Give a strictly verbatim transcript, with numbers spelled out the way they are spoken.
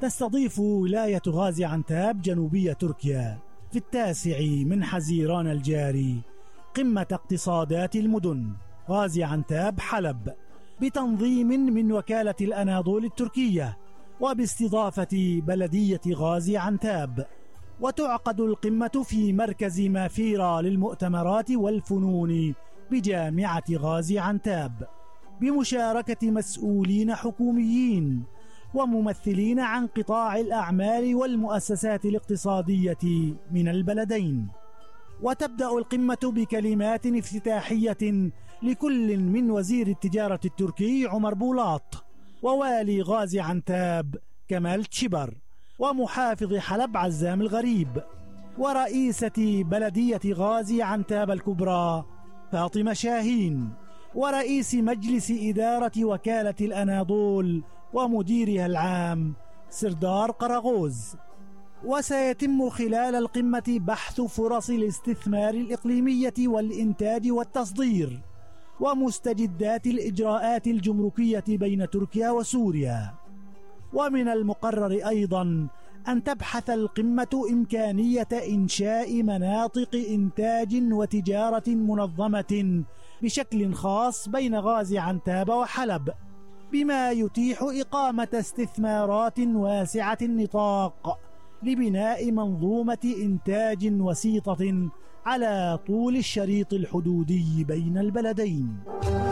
تستضيف ولاية غازي عنتاب جنوبية تركيا في التاسع من حزيران الجاري قمة اقتصادات المدن غازي عنتاب حلب بتنظيم من وكالة الأناضول التركية وباستضافة بلدية غازي عنتاب. وتعقد القمة في مركز مافيرا للمؤتمرات والفنون بجامعة غازي عنتاب بمشاركة مسؤولين حكوميين وممثلين عن قطاع الأعمال والمؤسسات الاقتصادية من البلدين. وتبدأ القمة بكلمات افتتاحية لكل من وزير التجارة التركي عمر بولاط ووالي غازي عنتاب كمال تشيبر ومحافظ حلب عزام الغريب ورئيسة بلدية غازي عنتاب الكبرى فاطمة شاهين ورئيس مجلس إدارة وكالة الأناضول ومديرها العام سردار قراغوز. وسيتم خلال القمة بحث فرص الاستثمار الإقليمية والإنتاج والتصدير ومستجدات الإجراءات الجمركية بين تركيا وسوريا. ومن المقرر أيضا أن تبحث القمة إمكانية إنشاء مناطق إنتاج وتجارة منظمة بشكل خاص بين غازي عنتاب وحلب بما يتيح إقامة استثمارات واسعة النطاق لبناء منظومة إنتاج وسيطة على طول الشريط الحدودي بين البلدين.